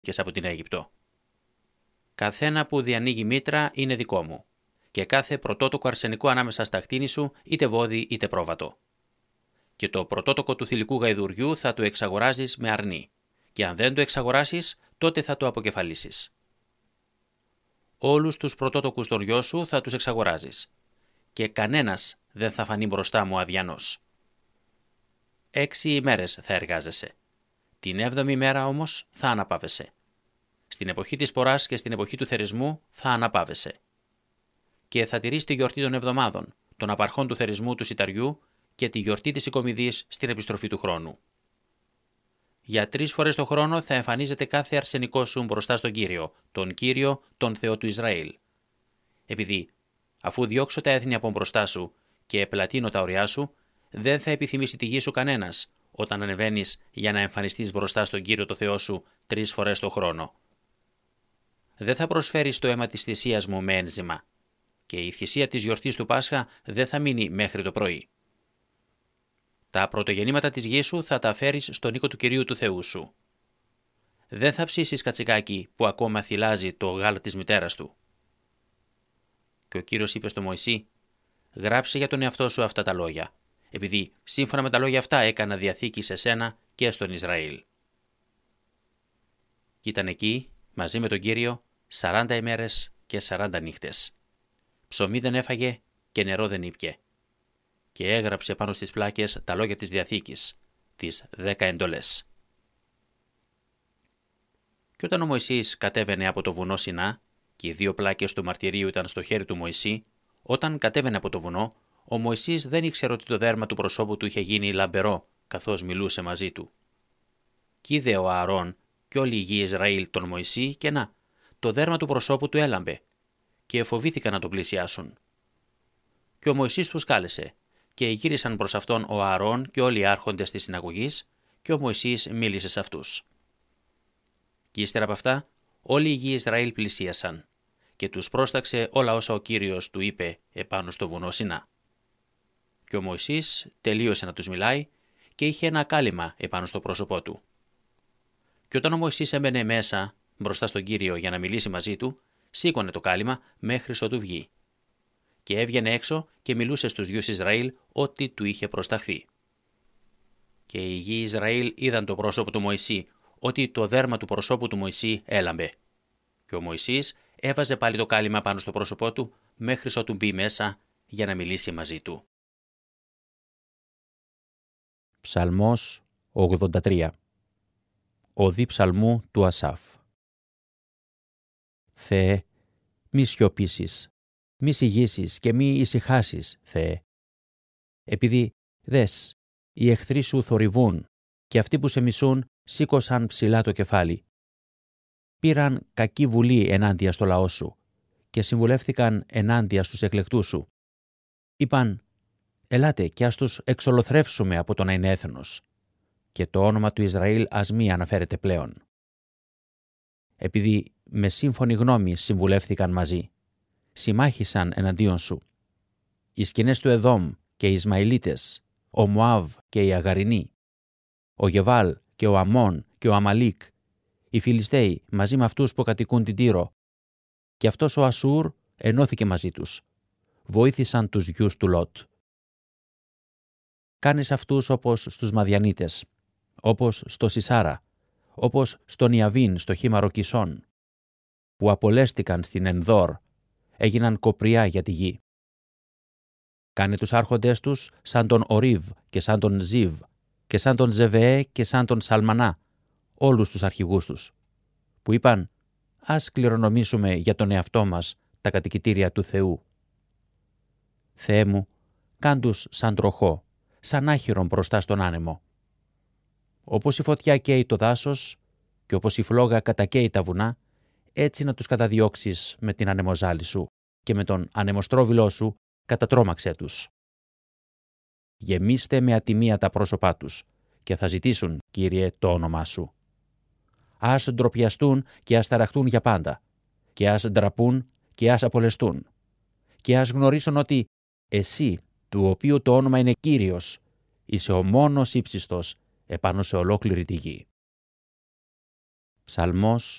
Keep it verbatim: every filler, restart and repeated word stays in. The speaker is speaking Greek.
από την Αίγυπτο. Καθένα που διανοίγει μήτρα είναι δικό μου, και κάθε πρωτότοκο αρσενικό ανάμεσα στα κτίνη σου, είτε βόδι είτε πρόβατο. Και το πρωτότοκο του θηλυκού γαϊδουριού θα το εξαγοράζεις με αρνί, και αν δεν το εξαγοράσεις, τότε θα το αποκεφαλίσεις. Όλους τους πρωτότοκους των γιο σου θα τους εξαγοράζεις, και κανένας δεν θα φανεί μπροστά μου αδιανός. Έξι ημέρες θα εργάζεσαι. Την έβδομη μέρα όμως θα αναπαύεσαι. Στην εποχή της ποράς και στην εποχή του θερισμού θα αναπαύεσαι. Και θα τηρείς τη γιορτή των εβδομάδων, των απαρχών του θερισμού του σιταριού και τη γιορτή της οικομιδής στην επιστροφή του χρόνου. Για τρεις φορές το χρόνο θα εμφανίζεται κάθε αρσενικό σου μπροστά στον Κύριο, τον Κύριο, τον Θεό του Ισραήλ. Επειδή, αφού διώξω τα έθνη από μπροστά σου και επλατείνω τα ωριά σου, δεν θα επιθυμήσει τη γη σου κανένας όταν ανεβαίνεις για να εμφανιστείς μπροστά στον Κύριο το Θεό σου τρεις φορές το χρόνο. Δεν θα προσφέρεις το αίμα της θυσίας μου με ένζημα, και η θυσία της γιορτής του Πάσχα δεν θα μείνει μέχρι το πρωί. Τα πρωτογεννήματα της γης σου θα τα φέρεις στον οίκο του Κυρίου του Θεού σου. Δεν θα ψήσεις κατσικάκι που ακόμα θυλάζει το γάλα της μητέρας του. Και ο Κύριος είπε στο Μωυσή: «Γράψε για τον εαυτό σου αυτά τα λόγια, επειδή σύμφωνα με τα λόγια αυτά έκανα διαθήκη σε σένα και στον Ισραήλ». Κι ήταν εκεί, μαζί με τον Κύριο, σαράντα ημέρες και σαράντα νύχτες. Ψωμί δεν έφαγε και νερό δεν ήπιε. Και έγραψε πάνω στις πλάκες τα λόγια της διαθήκης, τις δέκα εντολές. Και όταν ο Μωυσής κατέβαινε από το βουνό Σινά, και οι δύο πλάκες του μαρτυρίου ήταν στο χέρι του Μωυσή, όταν κατέβαινε από το βουνό, ο Μωυσής δεν ήξερε ότι το δέρμα του προσώπου του είχε γίνει λαμπερό, καθώς μιλούσε μαζί του. Κι είδε ο Ααρών και όλη η γη Ισραήλ τον Μωυσή, και να, το δέρμα του προσώπου του έλαμπε, και φοβήθηκαν να τον πλησιάσουν. Και ο Μωυσής τους κάλεσε, και γύρισαν προς αυτόν ο Ααρών και όλοι οι άρχοντες της συναγωγής, και ο Μωυσής μίλησε σε αυτούς. Και ύστερα από αυτά, όλη η γη Ισραήλ πλησίασαν, και τους πρόσταξε όλα όσα ο Κύριος του είπε επάνω στο βουνό Σινά. Και ο Μωυσής τελείωσε να τους μιλάει και είχε ένα κάλυμα επάνω στο πρόσωπό του. Και όταν ο Μωυσής έμπαινε μέσα μπροστά στον Κύριο για να μιλήσει μαζί του, σήκωνε το κάλυμα μέχρι ότου βγει. Και έβγαινε έξω και μιλούσε στους γιους Ισραήλ ό,τι του είχε προσταχθεί. Και οι γιοι Ισραήλ είδαν το πρόσωπο του Μωυσή, ότι το δέρμα του προσώπου του Μωυσή έλαμπε. Και ο Μωυσής έβαζε πάλι το κάλυμα πάνω στο πρόσωπό του μέχρι ότου μπει μέσα για να μιλήσει μαζί του. Ψαλμός ογδόντα τρία. Οδή ψαλμού του Ασάφ. Θεέ, μη σιωπήσεις, μη σιγήσεις και μη ησυχάσεις, Θεέ. Επειδή, δες, οι εχθροί σου θορυβούν και αυτοί που σε μισούν σήκωσαν ψηλά το κεφάλι. Πήραν κακή βουλή ενάντια στο λαό σου και συμβουλεύθηκαν ενάντια στους εκλεκτούς σου. Είπαν, ελάτε και ας τους εξολοθρεύσουμε από το να είναι έθνος, και το όνομα του Ισραήλ ας μη αναφέρεται πλέον. Επειδή με σύμφωνη γνώμη συμβουλεύθηκαν μαζί, συμμάχησαν εναντίον σου. Οι σκηνές του Εδόμ και οι Ισμαηλίτες, ο Μωάβ και οι Αγαρινοί, ο Γεβάλ και ο Αμών και ο Αμαλίκ, οι Φιλιστέοι μαζί με αυτούς που κατοικούν την Τύρο, και αυτός ο Ασούρ ενώθηκε μαζί τους. Βοήθησαν τους γιους του Λότ. Κάνεις αυτούς όπως στους Μαδιανίτες, όπως στο Σισάρα, όπως στον Ιαβίν στο χήμαρο Κισών, που απολέστηκαν στην Ενδόρ, έγιναν κοπριά για τη γη. Κάνε τους άρχοντές τους σαν τον Ορίβ και σαν τον Ζίβ και σαν τον Ζεβεέ και σαν τον Σαλμανά, όλους τους αρχηγούς τους, που είπαν «Ας κληρονομήσουμε για τον εαυτό μας τα κατοικητήρια του Θεού». Θεέ μου, κάν τους σαν τροχό, σαν άχυρον μπροστά στον άνεμο. Όπως η φωτιά καίει το δάσος και όπως η φλόγα κατακαίει τα βουνά, έτσι να τους καταδιώξεις με την ανεμοζάλη σου και με τον ανεμοστρόβιλό σου κατατρόμαξέ τους. Γεμίστε με ατιμία τα πρόσωπά τους και θα ζητήσουν, Κύριε, το όνομά σου. Ας ντροπιαστούν και ας ταραχτούν για πάντα, και ας ντραπούν και ας απολεστούν, και ας γνωρίσουν ότι εσύ, του οποίου το όνομα είναι Κύριος, είσαι ο μόνος ύψιστος επάνω σε ολόκληρη τη γη. Ψαλμός